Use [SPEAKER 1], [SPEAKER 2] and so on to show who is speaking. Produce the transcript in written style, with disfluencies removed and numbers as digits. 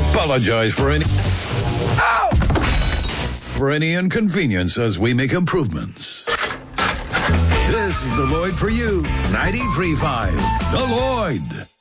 [SPEAKER 1] apologize for any... Ow! For any inconvenience as we make improvements. This is the Lloyd for You, 93.5. The Lloyd.